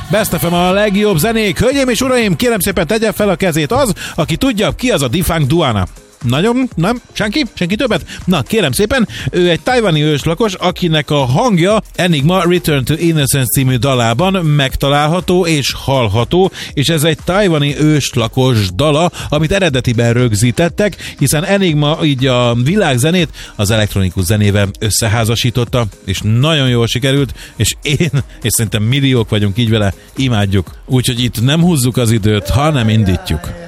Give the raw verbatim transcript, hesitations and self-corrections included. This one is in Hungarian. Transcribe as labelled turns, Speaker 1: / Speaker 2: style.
Speaker 1: Best ef em a legjobb zenék. Hölgyeim és uraim, kérem szépen tegye fel a kezét az, aki tudja, ki az a Defunk Duana. Nagyon? Nem? Senki? Senki többet? Na, kérem szépen, ő egy tajvani őslakos, akinek a hangja Enigma Return to Innocence című dalában megtalálható és hallható, és ez egy tajvani őslakos dala, amit eredetiben rögzítettek, hiszen Enigma így a világzenét az elektronikus zenével összeházasította, és nagyon jól sikerült, és én, és szerintem milliók vagyunk így vele, imádjuk. Úgyhogy itt nem húzzuk az időt, hanem indítjuk.